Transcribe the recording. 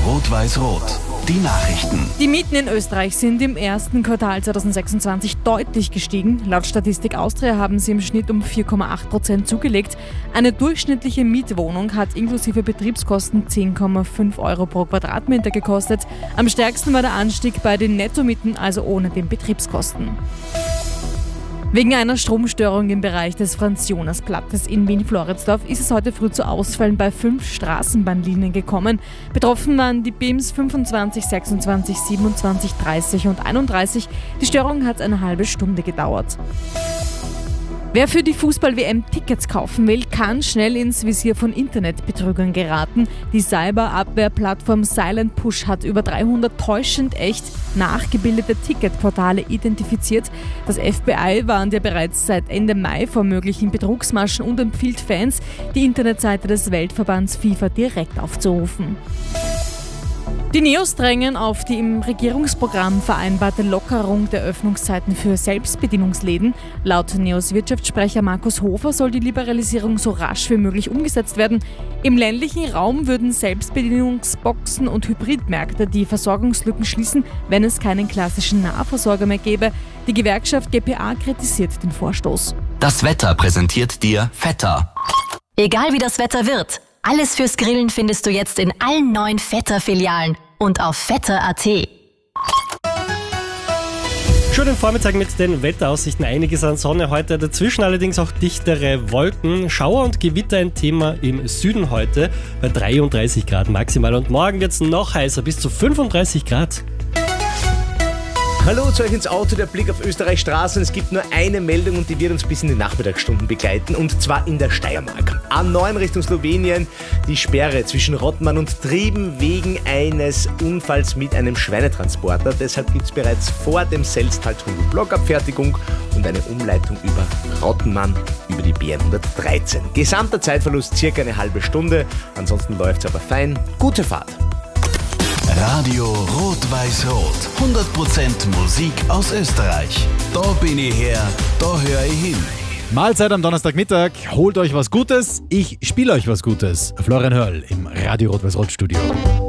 Rot-Weiß-Rot. Die Nachrichten. Die Mieten in Österreich sind im ersten Quartal 2026 deutlich gestiegen. Laut Statistik Austria haben sie im Schnitt um 4,8% zugelegt. Eine durchschnittliche Mietwohnung hat inklusive Betriebskosten 10,5 Euro pro Quadratmeter gekostet. Am stärksten war der Anstieg bei den Nettomieten, also ohne den Betriebskosten. Wegen einer Stromstörung im Bereich des Franz-Jonas-Platzes in Wien-Floridsdorf ist es heute früh zu Ausfällen bei 5 Straßenbahnlinien gekommen. Betroffen waren die BIMs 25, 26, 27, 30 und 31. Die Störung hat eine halbe Stunde gedauert. Wer für die Fußball-WM Tickets kaufen will, kann schnell ins Visier von Internetbetrügern geraten. Die Cyberabwehrplattform Silent Push hat über 300 täuschend echt nachgebildete Ticketportale identifiziert. Das FBI warnt ja bereits seit Ende Mai vor möglichen Betrugsmaschen und empfiehlt Fans, die Internetseite des Weltverbands FIFA direkt aufzurufen. Die Neos drängen auf die im Regierungsprogramm vereinbarte Lockerung der Öffnungszeiten für Selbstbedienungsläden. Laut Neos Wirtschaftssprecher Markus Hofer soll die Liberalisierung so rasch wie möglich umgesetzt werden. Im ländlichen Raum würden Selbstbedienungsboxen und Hybridmärkte die Versorgungslücken schließen, wenn es keinen klassischen Nahversorger mehr gäbe. Die Gewerkschaft GPA kritisiert den Vorstoß. Das Wetter präsentiert dir Vetter. Egal wie das Wetter wird, alles fürs Grillen findest du jetzt in allen 9 Vetter-Filialen und auf vetter.at. Schönen Vormittag mit den Wetteraussichten. Einiges an Sonne heute, dazwischen allerdings auch dichtere Wolken. Schauer und Gewitter ein Thema im Süden heute bei 33 Grad maximal. Und morgen wird es noch heißer, bis zu 35 Grad. Hallo, zu euch ins Auto, der Blick auf Österreichs Straßen. Es gibt nur eine Meldung und die wird uns bis in die Nachmittagsstunden begleiten, und zwar in der Steiermark. A9 Richtung Slowenien, die Sperre zwischen Rottmann und Trieben wegen eines Unfalls mit einem Schweinetransporter. Deshalb gibt es bereits vor dem Selztal-Tunnel Blockabfertigung und eine Umleitung über Rottenmann über die B113. Gesamter Zeitverlust circa eine halbe Stunde, ansonsten läuft es aber fein. Gute Fahrt! Radio Rot-Weiß-Rot. 100% Musik aus Österreich. Da bin ich her, da höre ich hin. Mahlzeit am Donnerstagmittag. Holt euch was Gutes. Ich spiele euch was Gutes. Florian Hörl im Radio Rot-Weiß-Rot Studio.